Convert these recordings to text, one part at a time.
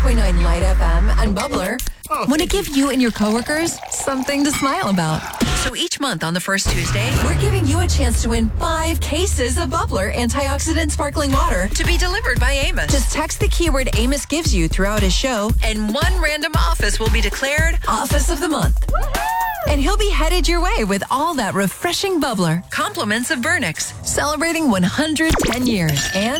99.9 Light FM and Bubbler want to give you and your coworkers something to smile about. So each month on the first Tuesday, we're giving you a chance to win 5 cases of Bubbler antioxidant sparkling water to be delivered by Amos. Just text the keyword Amos gives you throughout his show, and one random office will be declared Office of the Month. And he'll be headed your way with all that refreshing bubbler. Compliments of Burnix, celebrating 110 years and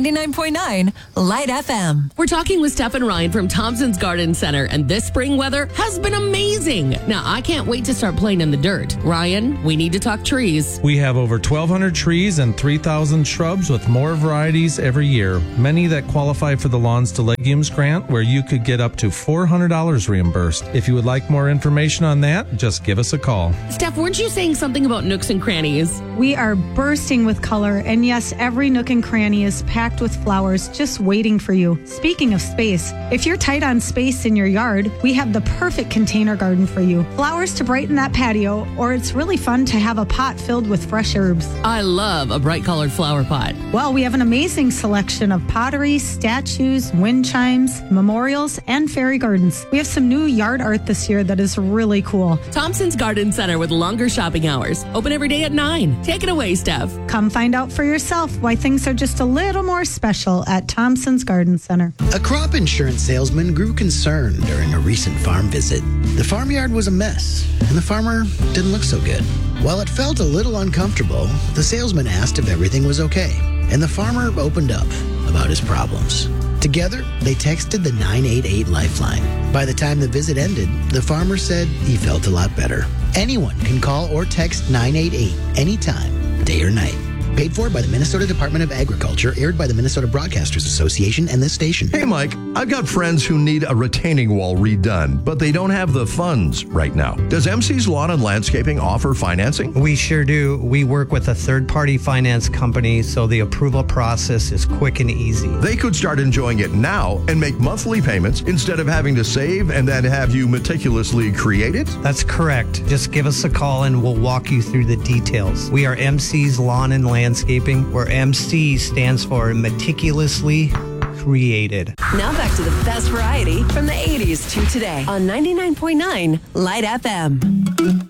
99.9 Light FM. We're talking with Steph and Ryan from Thompson's Garden Center, and this spring weather has been amazing. Now, I can't wait to start playing in the dirt. Ryan, we need to talk trees. We have over 1,200 trees and 3,000 shrubs with more varieties every year. Many that qualify for the Lawns to Legumes grant, where you could get up to $400 reimbursed. If you would like more information on that, just give us a call. Steph, weren't you saying something about nooks and crannies? We are bursting with color, and yes, every nook and cranny is packed with flowers just waiting for you. Speaking of space, if you're tight on space in your yard, we have the perfect container garden for you. Flowers to brighten that patio, or it's really fun to have a pot filled with fresh herbs. I love a bright colored flower pot. Well, we have an amazing selection of pottery, statues, wind chimes, memorials, and fairy gardens. We have some new yard art this year that is really cool. Thompson's Garden Center with longer shopping hours. Open every day at 9. Take it away, Steph. Come find out for yourself why things are just a little more special at Thompson's Garden Center. A crop insurance salesman grew concerned during a recent farm visit. The farmyard was a mess, and the farmer didn't look so good. While it felt a little uncomfortable, the salesman asked if everything was okay, and the farmer opened up about his problems. Together, they texted the 988 Lifeline. By the time the visit ended, the farmer said he felt a lot better. Anyone can call or text 988 anytime, day or night. Paid for by the Minnesota Department of Agriculture, aired by the Minnesota Broadcasters Association and this station. Hey, Mike, I've got friends who need a retaining wall redone, but they don't have the funds right now. Does MC's Lawn and Landscaping offer financing? We sure do. We work with a third-party finance company, so the approval process is quick and easy. They could start enjoying it now and make monthly payments instead of having to save and then have you meticulously create it? That's correct. Just give us a call and we'll walk you through the details. We are MC's Lawn and Landscaping, where MC stands for meticulously created. Now back to the best variety from the 80s to today on 99.9 Light FM.